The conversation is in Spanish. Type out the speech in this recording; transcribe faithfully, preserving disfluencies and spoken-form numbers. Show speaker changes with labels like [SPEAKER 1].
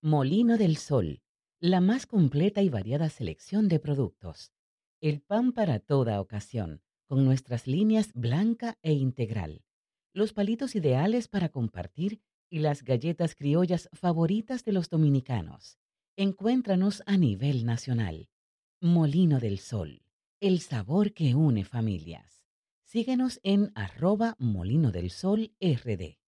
[SPEAKER 1] Molino del Sol, la más completa y variada selección de productos. El pan para toda ocasión, con nuestras líneas blanca e integral. Los palitos ideales para compartir y las galletas criollas favoritas de los dominicanos. Encuéntranos a nivel nacional. Molino del Sol, el sabor que une familias. Síguenos en arroba Molino del Sol R D.